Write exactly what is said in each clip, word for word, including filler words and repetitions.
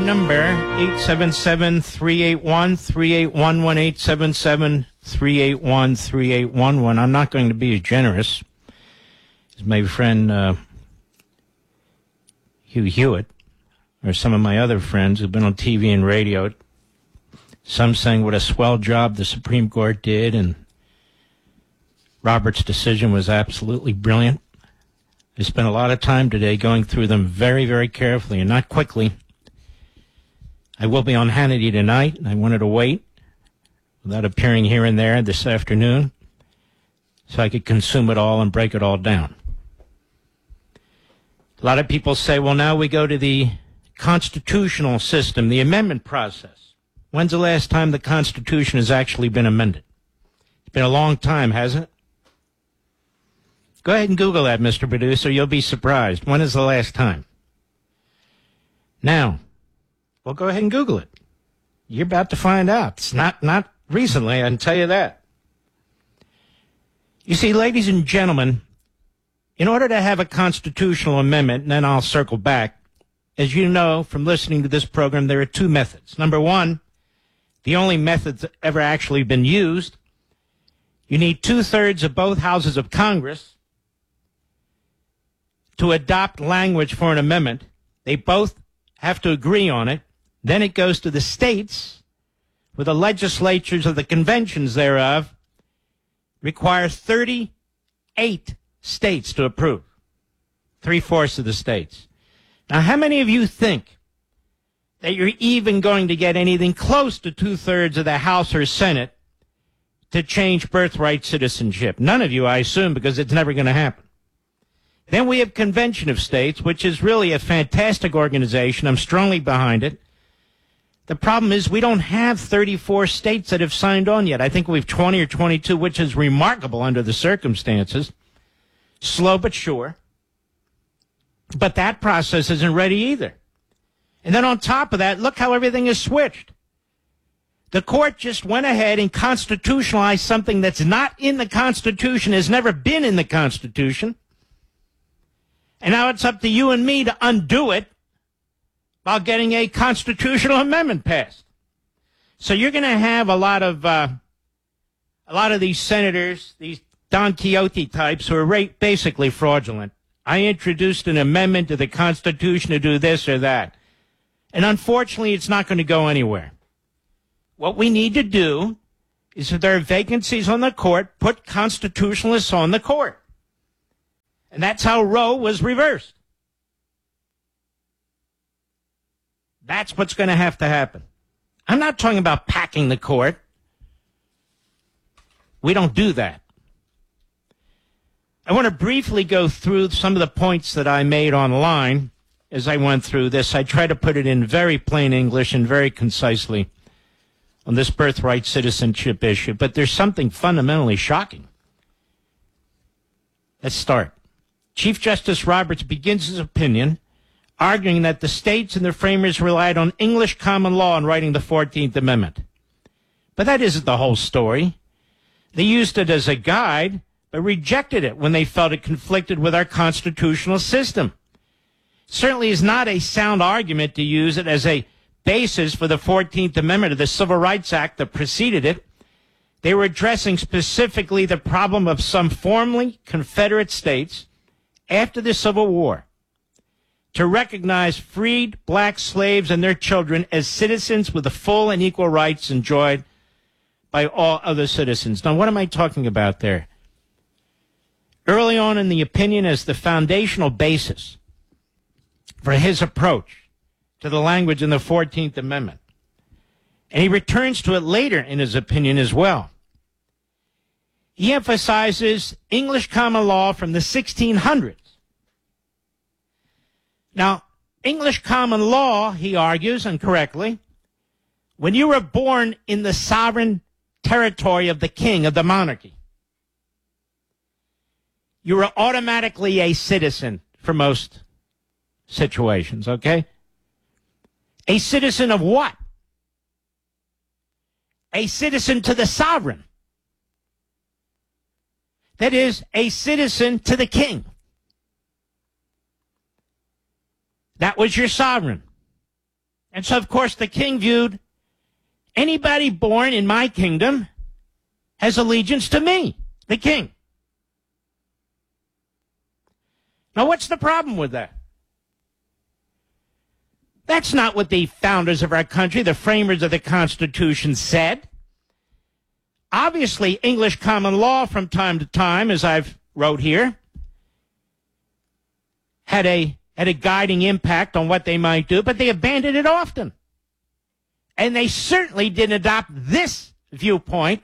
number, eight seven seven, three eight one, three eight one one, eight seven seven, three eight one, three eight one one. I'm not going to be as generous as my friend uh, Hugh Hewitt or some of my other friends who've been on T V and radio. Some saying what a swell job the Supreme Court did, and Roberts' decision was absolutely brilliant. I spent a lot of time today going through them very, very carefully and not quickly. I will be on Hannity tonight, and I wanted to wait without appearing here and there this afternoon so I could consume it all and break it all down. A lot of people say, well, now we go to the constitutional system, the amendment process. When's the last time the Constitution has actually been amended? It's been a long time, hasn't it? Go ahead and Google that, Mister Producer. You'll be surprised. When is the last time? Now, well, go ahead and Google it. You're about to find out. It's not, not recently, I can tell you that. You see, ladies and gentlemen, in order to have a constitutional amendment, and then I'll circle back, as you know from listening to this program, there are two methods. Number one, the only method that's ever actually been used, you need two-thirds of both houses of Congress to adopt language for an amendment. They both have to agree on it. Then it goes to the states, where the legislatures of the conventions thereof require thirty-eight states to approve, three-fourths of the states. Now, how many of you think that you're even going to get anything close to two-thirds of the House or Senate to change birthright citizenship? None of you, I assume, because it's never going to happen. Then we have Convention of States, which is really a fantastic organization. I'm strongly behind it. The problem is we don't have thirty-four states that have signed on yet. I think we have twenty or twenty-two, which is remarkable under the circumstances. Slow but sure. But that process isn't ready either. And then on top of that, look how everything is switched. The court just went ahead and constitutionalized something that's not in the Constitution, has never been in the Constitution. And now it's up to you and me to undo it while getting a constitutional amendment passed. So you're going to have a lot of uh, a lot of these senators, these Don Quixote types, who are basically fraudulent. I introduced an amendment to the Constitution to do this or that. And unfortunately, it's not going to go anywhere. What we need to do is, if there are vacancies on the court, put constitutionalists on the court. And that's how Roe was reversed. That's what's going to have to happen. I'm not talking about packing the court. We don't do that. I want to briefly go through some of the points that I made online as I went through this. I try to put it in very plain English and very concisely on this birthright citizenship issue. But there's something fundamentally shocking. Let's start. Chief Justice Roberts begins his opinion arguing that the states and their framers relied on English common law in writing the fourteenth Amendment. But that isn't the whole story. They used it as a guide, but rejected it when they felt it conflicted with our constitutional system. Certainly is not a sound argument to use it as a basis for the fourteenth Amendment of the Civil Rights Act that preceded it. They were addressing specifically the problem of some formerly Confederate states after the Civil War to recognize freed black slaves and their children as citizens with the full and equal rights enjoyed by all other citizens. Now, what am I talking about there? Early on in the opinion, as the foundational basis for his approach to the language in the fourteenth Amendment, and he returns to it later in his opinion as well, he emphasizes English common law from the sixteen hundreds. Now, English common law, he argues, and correctly, when you were born in the sovereign territory of the king, of the monarchy, you were automatically a citizen for most situations, okay? A citizen of what? A citizen to the sovereign. That is, a citizen to the king. That was your sovereign. And so, of course, the king viewed anybody born in my kingdom has allegiance to me, the king. Now, what's the problem with that? That's not what the founders of our country, the framers of the Constitution, said. Obviously, English common law from time to time, as I've wrote here, had a, had a guiding impact on what they might do, but they abandoned it often. And they certainly didn't adopt this viewpoint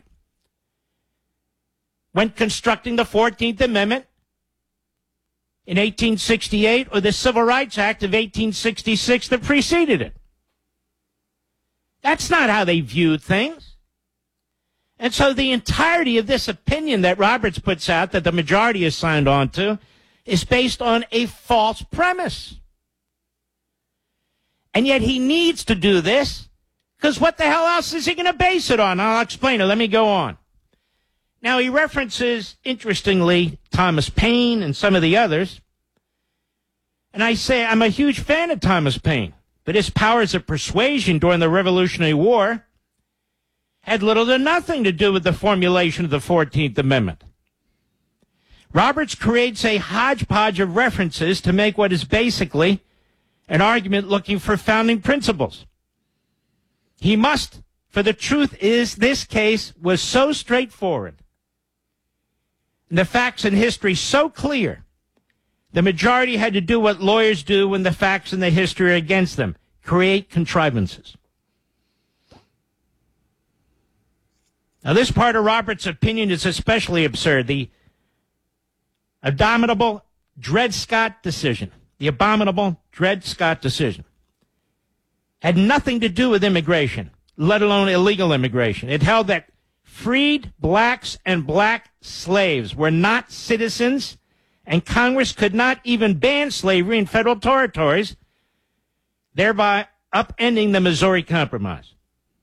when constructing the fourteenth Amendment in eighteen sixty-eight or the Civil Rights Act of eighteen sixty-six that preceded it. That's not how they viewed things. And so the entirety of this opinion that Roberts puts out, that the majority has signed on to, is based on a false premise. And yet he needs to do this, because what the hell else is he going to base it on? I'll explain it. Let me go on. Now, he references, interestingly, Thomas Paine and some of the others. And I say I'm a huge fan of Thomas Paine, but his powers of persuasion during the Revolutionary War had little to nothing to do with the formulation of the fourteenth Amendment. Roberts creates a hodgepodge of references to make what is basically an argument looking for founding principles. He must, for the truth is this case was so straightforward, and the facts and history so clear, the majority had to do what lawyers do when the facts and the history are against them, create contrivances. Now, this part of Roberts' opinion is especially absurd. The abominable Dred Scott decision, the abominable Dred Scott decision, had nothing to do with immigration, let alone illegal immigration. It held that freed blacks and black slaves were not citizens, and Congress could not even ban slavery in federal territories, thereby upending the Missouri Compromise.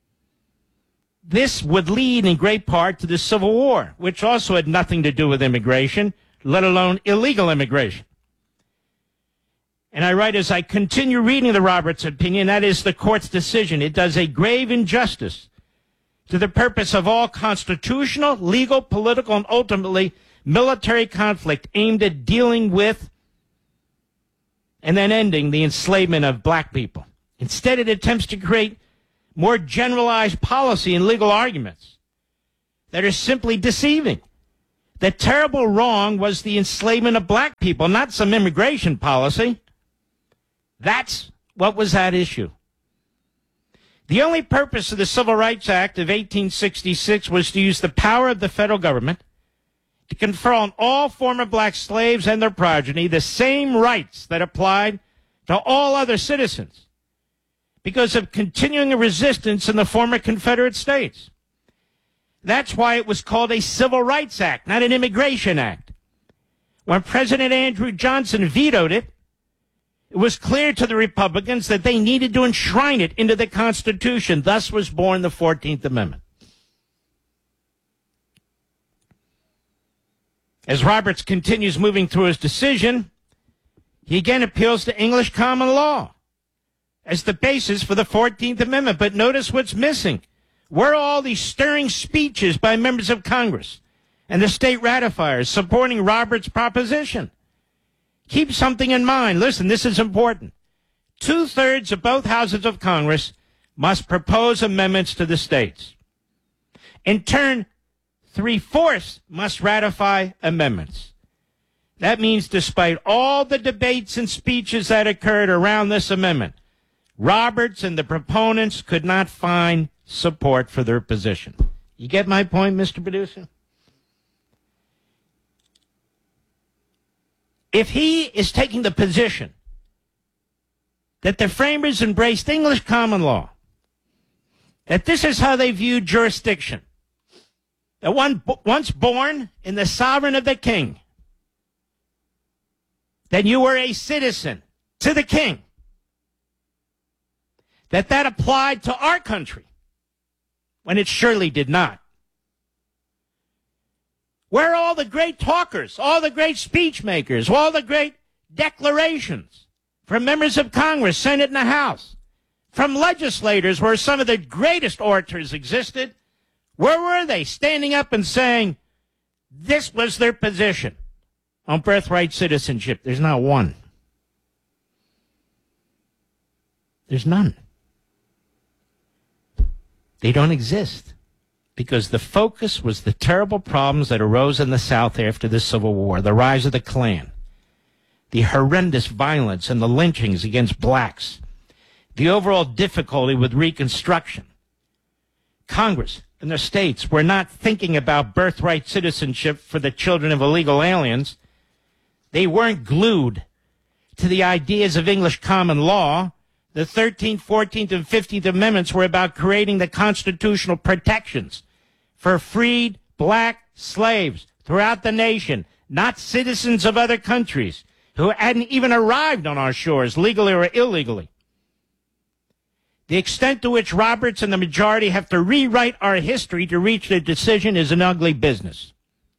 This would lead in great part to the Civil War, which also had nothing to do with immigration, let alone illegal immigration. And I write, as I continue reading the Roberts opinion, that is the court's decision. It does a grave injustice to the purpose of all constitutional, legal, political, and ultimately military conflict aimed at dealing with and then ending the enslavement of black people. Instead, it attempts to create more generalized policy and legal arguments that are simply deceiving. The terrible wrong was the enslavement of black people, not some immigration policy. That's what was at issue. The only purpose of the Civil Rights Act of eighteen sixty-six was to use the power of the federal government to confer on all former black slaves and their progeny the same rights that applied to all other citizens because of continuing resistance in the former Confederate States. That's why it was called a Civil Rights Act, not an Immigration Act. When President Andrew Johnson vetoed it, it was clear to the Republicans that they needed to enshrine it into the Constitution. Thus was born the fourteenth Amendment. As Roberts continues moving through his decision, he again appeals to English common law as the basis for the fourteenth Amendment. But notice what's missing. Where are all these stirring speeches by members of Congress and the state ratifiers supporting Roberts' proposition? Keep something in mind. Listen, this is important. Two-thirds of both houses of Congress must propose amendments to the states. In turn, three-fourths must ratify amendments. That means despite all the debates and speeches that occurred around this amendment, Roberts and the proponents could not find support for their position. You get my point, Mister Producer? If he is taking the position that the framers embraced English common law, that this is how they viewed jurisdiction, that one once born in the sovereign of the king, then you were a citizen to the king, that that applied to our country, when it surely did not. Where are all the great talkers, all the great speech makers, all the great declarations from members of Congress, Senate, and the House, from legislators where some of the greatest orators existed. Where were they? Standing up and saying this was their position on birthright citizenship. There's not one. There's none. They don't exist because the focus was the terrible problems that arose in the South after the Civil War, the rise of the Klan, the horrendous violence and the lynchings against blacks, the overall difficulty with Reconstruction. Congress and the states were not thinking about birthright citizenship for the children of illegal aliens. They weren't glued to the ideas of English common law. The thirteenth, fourteenth, and fifteenth Amendments were about creating the constitutional protections for freed black slaves throughout the nation, not citizens of other countries who hadn't even arrived on our shores, legally or illegally. The extent to which Roberts and the majority have to rewrite our history to reach their decision is an ugly business.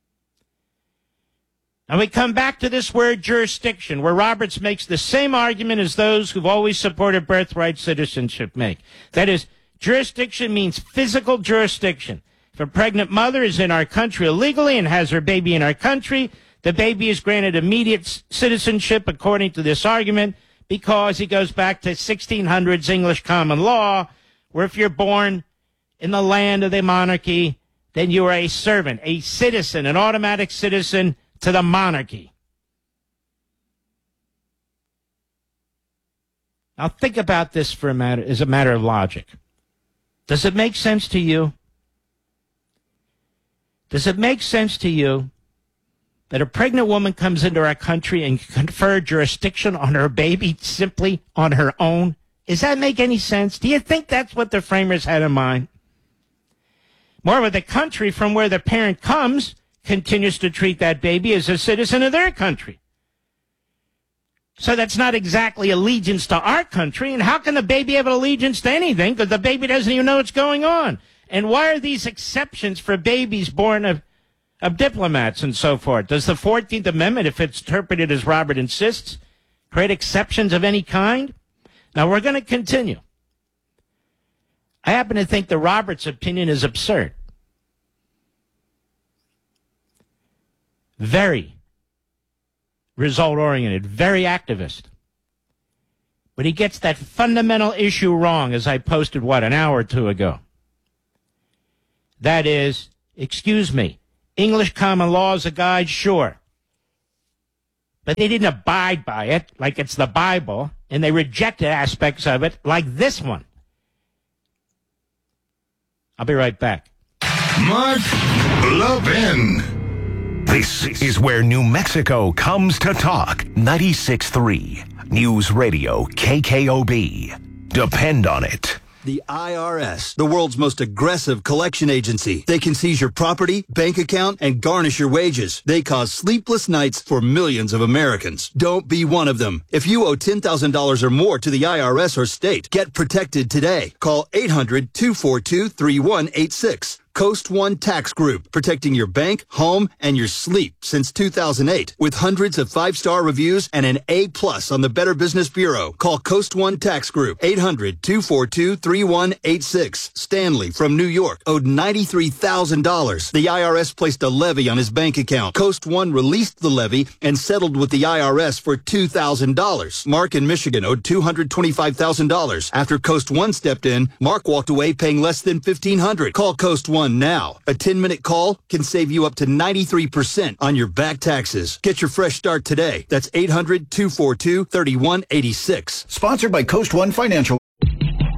And we come back to this word jurisdiction, where Roberts makes the same argument as those who've always supported birthright citizenship make. That is, jurisdiction means physical jurisdiction. If a pregnant mother is in our country illegally and has her baby in our country, the baby is granted immediate citizenship according to this argument because he goes back to sixteen hundreds English common law, where if you're born in the land of the monarchy, then you are a servant, a citizen, an automatic citizen to the monarchy. Now think about this for a matter as a matter of logic. Does it make sense to you? Does it make sense to you that a pregnant woman comes into our country and confer jurisdiction on her baby simply on her own? Does that make any sense? Do you think that's what the framers had in mind? Moreover, the country from where the parent comes continues to treat that baby as a citizen of their country. So that's not exactly allegiance to our country. And how can the baby have an allegiance to anything? Because the baby doesn't even know what's going on. And why are these exceptions for babies born of, of diplomats and so forth? Does the fourteenth Amendment, if it's interpreted as Robert insists, create exceptions of any kind? Now, we're going to continue. I happen to think that Roberts' opinion is absurd. Very result-oriented, very activist. But he gets that fundamental issue wrong, as I posted, what, an hour or two ago. That is, excuse me, English common law is a guide, sure. But they didn't abide by it like it's the Bible, and they rejected aspects of it like this one. I'll be right back. Mark Levin. This is where New Mexico comes to talk. ninety-six point three News Radio K K O B. Depend on it. The I R S, the world's most aggressive collection agency. They can seize your property, bank account, and garnish your wages. They cause sleepless nights for millions of Americans. Don't be one of them. If you owe ten thousand dollars or more to the I R S or state, get protected today. Call eight hundred, two four two, three one eight six. Coast One Tax Group, protecting your bank, home, and your sleep since two thousand eight. With hundreds of five-star reviews and an A plus on the Better Business Bureau. Call Coast One Tax Group, eight hundred, two four two, three one eight six. Stanley from New York owed ninety-three thousand dollars. The I R S placed a levy on his bank account. Coast One released the levy and settled with the I R S for two thousand dollars. Mark in Michigan owed two hundred twenty-five thousand dollars. After Coast One stepped in, Mark walked away paying less than fifteen hundred dollars. Call Coast One now. A ten-minute call can save you up to ninety-three percent on your back taxes. Get your fresh start today. That's eight hundred, two four two, three one eight six. Sponsored by Coast One Financial.